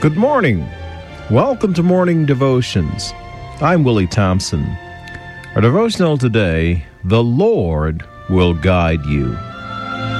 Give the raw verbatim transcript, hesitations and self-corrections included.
Good morning. Welcome to Morning Devotions. I'm Willie Thompson. Our devotional today, The Lord Will Guide You.